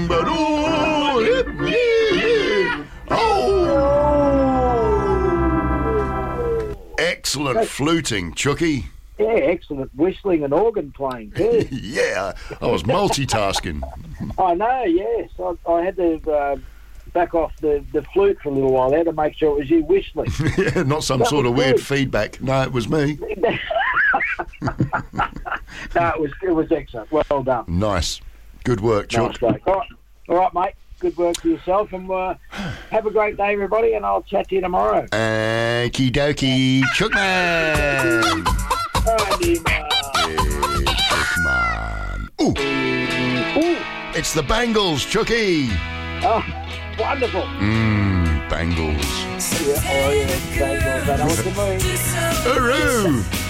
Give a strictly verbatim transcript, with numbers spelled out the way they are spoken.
Oh! Excellent fluting, Chucky. Yeah, excellent whistling and organ playing too. Yeah, I was multitasking. I know, yes. I, I had to uh, back off the, the flute for a little while there to make sure it was you whistling. Yeah, not some that sort of weird good. feedback. No, it was me. No, it was it was excellent. Well done. Nice. Good work, Chuck. Nice work. All right, all right, mate. Good work for yourself, and uh, have a great day, everybody, and I'll chat to you tomorrow. Okie dokie. Chuckman. Andy, man. Hey, Chuckman. Ooh. Ooh. It's the Bangles, Chucky. Oh, wonderful. Mmm, Bangles. Yeah, oh, yeah, Bangles. I know what you mean. Hooroo.